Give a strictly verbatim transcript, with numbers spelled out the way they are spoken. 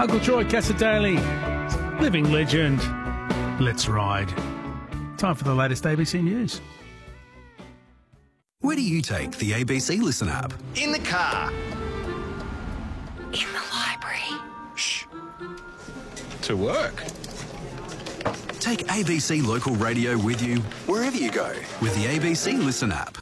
Uncle Troy Casadale, living legend. Let's ride. Time for the latest A B C News. Where do you take the A B C Listen app? In the car. In the library. Shh. To work. Take A B C Local Radio with you wherever you go with the A B C Listen app.